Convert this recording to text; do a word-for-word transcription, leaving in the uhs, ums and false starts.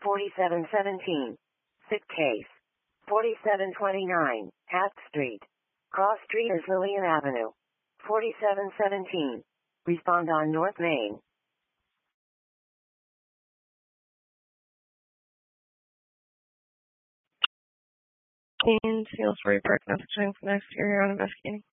forty-seven seventeen. Sick case. forty-seven twenty-nine, Hatt Street. Cross Street is Lillian Avenue. forty-seven seventeen. Respond on North Main. Teens, Salisbury Park, nothing for next year on investigating.